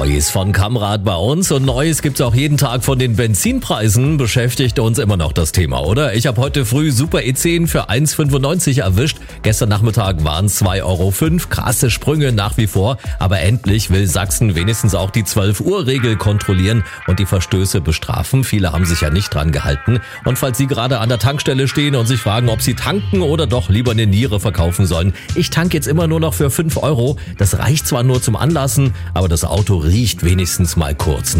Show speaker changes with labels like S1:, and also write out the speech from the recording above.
S1: Neues von Kamrad bei uns und Neues gibt's auch jeden Tag von den Benzinpreisen. Beschäftigt uns immer noch das Thema, oder? Ich habe heute früh Super E10 für 1,95 erwischt. Gestern Nachmittag waren es 2,05 Euro. Krasse Sprünge nach wie vor. Aber endlich will Sachsen wenigstens auch die 12-Uhr-Regel kontrollieren und die Verstöße bestrafen. Viele haben sich ja nicht dran gehalten. Und falls Sie gerade an der Tankstelle stehen und sich fragen, ob Sie tanken oder doch lieber eine Niere verkaufen sollen. Ich tanke jetzt immer nur noch für 5 Euro. Das reicht zwar nur zum Anlassen, aber das Auto riecht wenigstens mal kurz.